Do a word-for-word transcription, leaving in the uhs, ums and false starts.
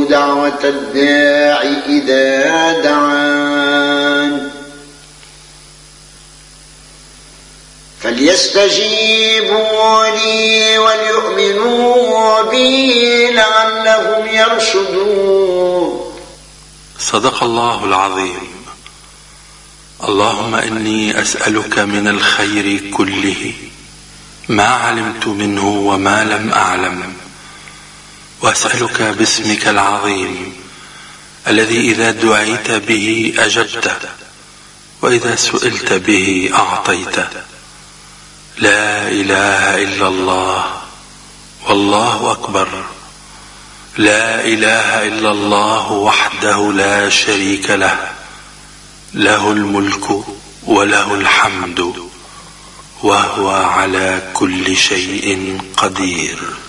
دعوة الداعي إذا دعان فليستجيبوا لي وليؤمنوا بي لعلهم يرشدون. صدق الله العظيم. اللهم إني أسألك من الخير كله ما علمت منه وما لم أعلم، وأسألك باسمك العظيم الذي إذا دعيت به أجبت وإذا سئلت به أعطيت. لا إله إلا الله والله أكبر. لا إله إلا الله وحده لا شريك له، له الملك وله الحمد وهو على كل شيء قدير.